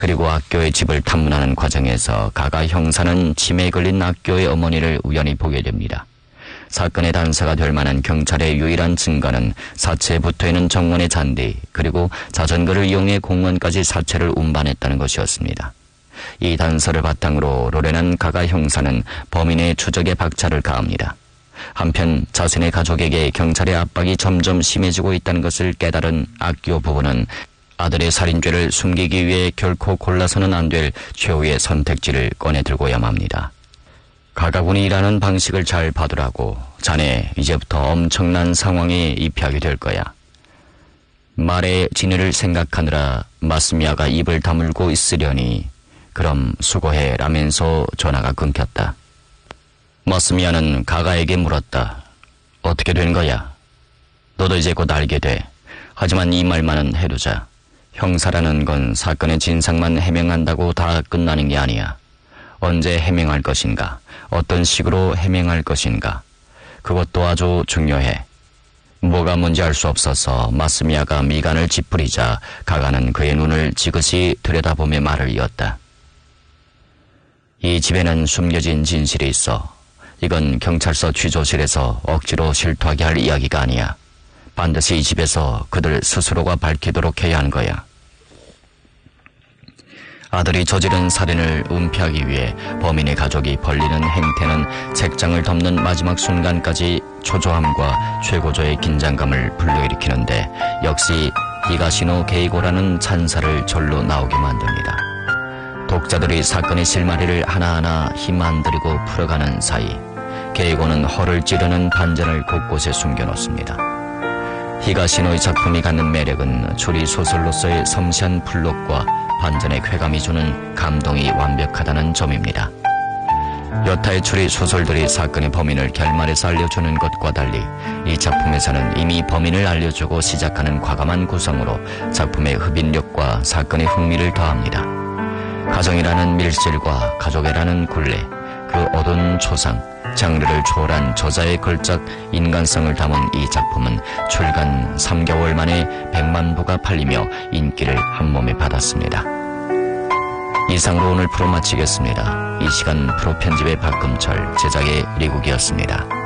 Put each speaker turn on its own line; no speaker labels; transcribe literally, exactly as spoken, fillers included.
그리고 학교의 집을 탐문하는 과정에서 가가 형사는 치매에 걸린 학교의 어머니를 우연히 보게 됩니다. 사건의 단서가 될 만한 경찰의 유일한 증거는 사체에 붙어있는 정원의 잔디, 그리고 자전거를 이용해 공원까지 사체를 운반했다는 것이었습니다. 이 단서를 바탕으로 로렌한 가가 형사는 범인의 추적에 박차를 가합니다. 한편 자신의 가족에게 경찰의 압박이 점점 심해지고 있다는 것을 깨달은 악교 부부는 아들의 살인죄를 숨기기 위해 결코 골라서는 안 될 최후의 선택지를 꺼내 들고야만 합니다. 가가군이 일하는 방식을 잘 봐두라고. 자네 이제부터 엄청난 상황에 입히하게 될 거야. 말의 진위를 생각하느라 마스미야가 입을 다물고 있으려니 그럼 수고해 라면서 전화가 끊겼다. 마스미야는 가가에게 물었다. 어떻게 된 거야? 너도 이제 곧 알게 돼. 하지만 이 말만은 해두자. 형사라는 건 사건의 진상만 해명한다고 다 끝나는 게 아니야. 언제 해명할 것인가, 어떤 식으로 해명할 것인가, 그것도 아주 중요해. 뭐가 뭔지 알 수 없어서 마스미야가 미간을 찌푸리자 가가는 그의 눈을 지그시 들여다보며 말을 이었다. 이 집에는 숨겨진 진실이 있어. 이건 경찰서 취조실에서 억지로 실토하게 할 이야기가 아니야. 반드시 이 집에서 그들 스스로가 밝히도록 해야 하는 거야. 아들이 저지른 살인을 은폐하기 위해 범인의 가족이 벌리는 행태는 책장을 덮는 마지막 순간까지 초조함과 최고조의 긴장감을 불러일으키는데 역시 히가시노 게이고라는 찬사를 절로 나오게 만듭니다. 독자들이 사건의 실마리를 하나하나 힘 안 들이고 풀어가는 사이 게이고는 허를 찌르는 반전을 곳곳에 숨겨놓습니다. 히가시노의 작품이 갖는 매력은 추리 소설로서의 섬세한 플롯과 반전의 쾌감이 주는 감동이 완벽하다는 점입니다. 여타의 추리 소설들이 사건의 범인을 결말에서 알려주는 것과 달리 이 작품에서는 이미 범인을 알려주고 시작하는 과감한 구성으로 작품의 흡인력과 사건의 흥미를 더합니다. 가정이라는 밀실과 가족이라는 굴레, 그 어두운 초상, 장르를 초월한 저자의 걸작 인간성을 담은 이 작품은 출간 삼 개월 만에 백만 부가 팔리며 인기를 한몸에 받았습니다. 이상으로 오늘 프로 마치겠습니다. 이 시간 프로 편집의 박금철, 제작의 리국이었습니다.